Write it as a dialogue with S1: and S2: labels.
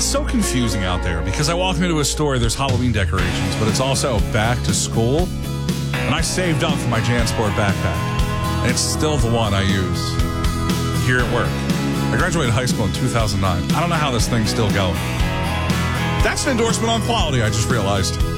S1: It's so confusing out there because I walk into a store, there's Halloween decorations, but it's also back to school. And I saved up for my JanSport backpack. And it's still the one I use here at work. I graduated high school in 2009. I don't know how this thing's still going. That's an endorsement on quality, I just realized.